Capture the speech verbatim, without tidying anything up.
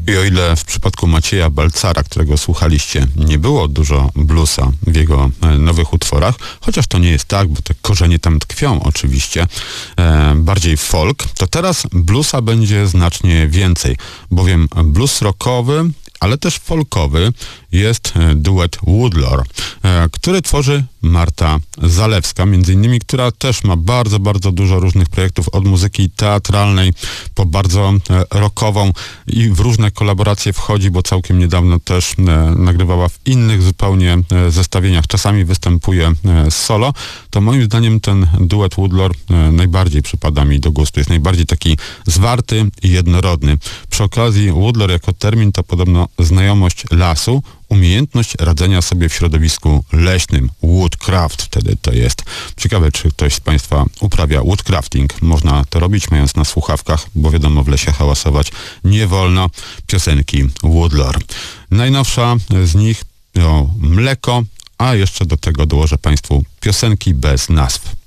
I o ile w przypadku Macieja Balcara, którego słuchaliście, nie było dużo bluesa w jego nowych utworach, chociaż to nie jest tak, bo te korzenie tam tkwią oczywiście, e, bardziej folk, to teraz bluesa będzie znacznie więcej, bowiem blues rockowy, ale też folkowy jest duet Woodlore, który tworzy Marta Zalewska, między innymi, która też ma bardzo, bardzo dużo różnych projektów, od muzyki teatralnej po bardzo rockową i w różne kolaboracje wchodzi, bo całkiem niedawno też nagrywała w innych zupełnie zestawieniach, czasami występuje solo. To moim zdaniem ten duet Woodlore najbardziej przypada mi do gustu, jest najbardziej taki zwarty i jednorodny. Przy okazji Woodlore jako termin to podobno znajomość lasu, umiejętność radzenia sobie w środowisku leśnym. Woodcraft wtedy to jest. Ciekawe, czy ktoś z Państwa uprawia woodcrafting. Można to robić, mając na słuchawkach, bo wiadomo, w lesie hałasować nie wolno. Piosenki Woodlore. Najnowsza z nich o mleko, a jeszcze do tego dołożę Państwu piosenki bez nazw.